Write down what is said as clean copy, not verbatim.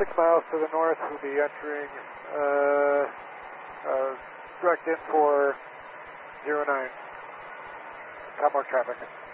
6 miles to the north, we'll be entering direct in for 09. Top mark traffic.